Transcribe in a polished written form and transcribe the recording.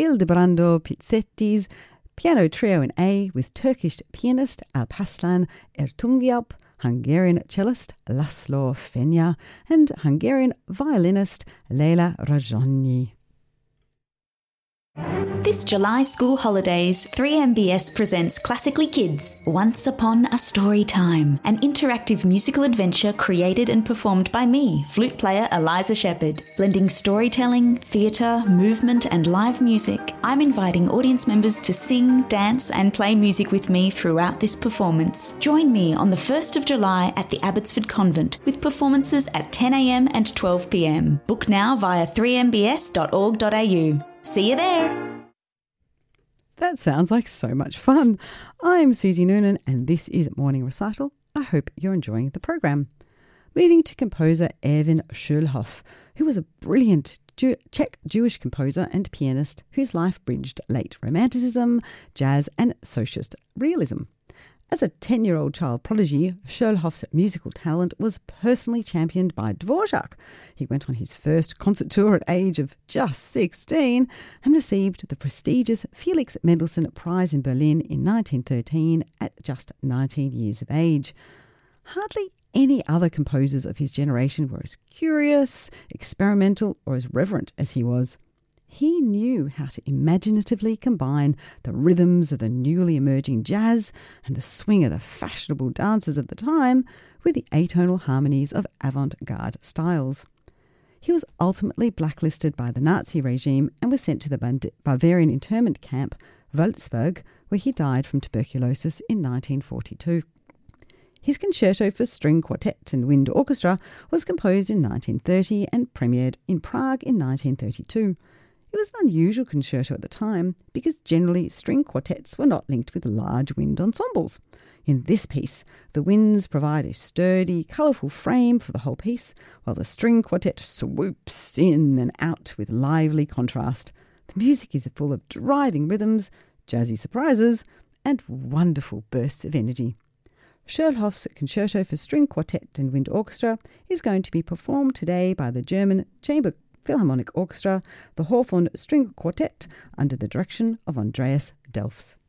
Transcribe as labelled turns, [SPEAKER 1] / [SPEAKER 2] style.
[SPEAKER 1] Ildebrando Pizzetti's Piano Trio in A with Turkish pianist Alparslan Ertuğrul, Hungarian cellist Laszlo Fenya, and Hungarian violinist Leila Rajoni.
[SPEAKER 2] This July school holidays, 3MBS presents Classically Kids, Once Upon a Story Time, an interactive musical adventure created and performed by me, flute player Eliza Shepherd. Blending storytelling, theatre, movement and live music, I'm inviting audience members to sing, dance and play music with me throughout this performance. Join me on the 1st of July at the Abbotsford Convent with performances at 10 a.m. and 12 p.m. Book now via 3mbs.org.au. See you there!
[SPEAKER 1] That sounds like so much fun. I'm Susie Noonan and this is Morning Recital. I hope you're enjoying the program. Moving to composer Erwin Schulhoff, who was a brilliant Czech Jewish composer and pianist whose life bridged late Romanticism, jazz and socialist realism. As a 10-year-old child prodigy, Schulhoff's musical talent was personally championed by Dvorak. He went on his first concert tour at age of just 16 and received the prestigious Felix Mendelssohn Prize in Berlin in 1913 at just 19 years of age. Hardly any other composers of his generation were as curious, experimental, or as reverent as he was. He knew how to imaginatively combine the rhythms of the newly emerging jazz and the swing of the fashionable dancers of the time with the atonal harmonies of avant-garde styles. He was ultimately blacklisted by the Nazi regime and was sent to the Bavarian internment camp Wolfsburg, where he died from tuberculosis in 1942. His concerto for string quartet and wind orchestra was composed in 1930 and premiered in Prague in 1932. It was an unusual concerto at the time because generally string quartets were not linked with large wind ensembles. In this piece, the winds provide a sturdy, colourful frame for the whole piece, while the string quartet swoops in and out with lively contrast. The music is full of driving rhythms, jazzy surprises, and wonderful bursts of energy. Schulhoff's Concerto for String Quartet and Wind Orchestra is going to be performed today by the German Chamber Philharmonic Orchestra, the Hawthorne String Quartet, under the direction of Andreas Delfs.